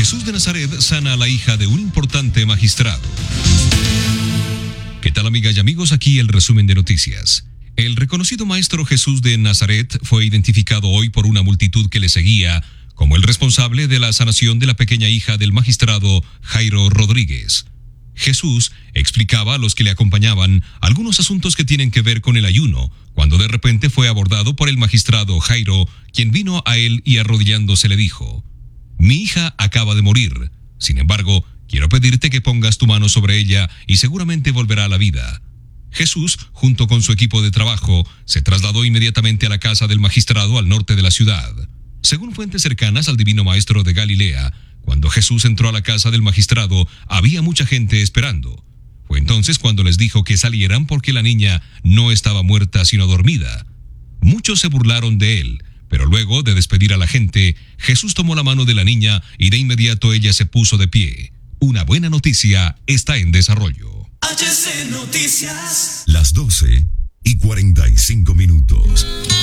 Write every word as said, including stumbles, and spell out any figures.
Jesús de Nazaret sana a la hija de un importante magistrado. ¿Qué tal, amigas y amigos? Aquí el resumen de noticias. El reconocido maestro Jesús de Nazaret fue identificado hoy por una multitud que le seguía como el responsable de la sanación de la pequeña hija del magistrado Jairo Rodríguez. Jesús explicaba a los que le acompañaban algunos asuntos que tienen que ver con el ayuno, cuando de repente fue abordado por el magistrado Jairo, quien vino a él y arrodillándose le dijo: «Mi hija acaba de morir. Sin embargo, quiero pedirte que pongas tu mano sobre ella y seguramente volverá a la vida». Jesús, junto con su equipo de trabajo, se trasladó inmediatamente a la casa del magistrado al norte de la ciudad. Según fuentes cercanas al Divino Maestro de Galilea, cuando Jesús entró a la casa del magistrado, había mucha gente esperando. Fue entonces cuando les dijo que salieran porque la niña no estaba muerta sino dormida. Muchos se burlaron de él, pero luego de despedir a la gente, Jesús tomó la mano de la niña y de inmediato ella se puso de pie. Una buena noticia está en desarrollo. H C Noticias. Las doce y cuarenta y cinco minutos.